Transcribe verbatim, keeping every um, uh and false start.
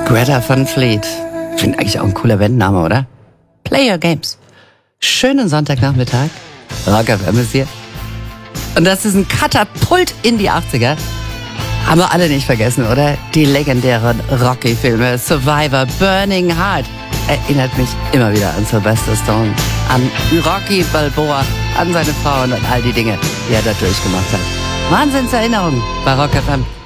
Greta Van Fleet. Finde eigentlich auch ein cooler Bandname, oder? Play Your Games. Schönen Sonntagnachmittag. Rock F M ist hier. Und das ist ein Katapult in die achtziger. Haben wir alle nicht vergessen, oder? Die legendären Rocky-Filme Survivor, Burning Heart. Erinnert mich immer wieder an Sylvester Stallone, an Rocky Balboa, an seine Frau und an all die Dinge, die er da durchgemacht hat. Wahnsinnserinnerungen bei Rock F M.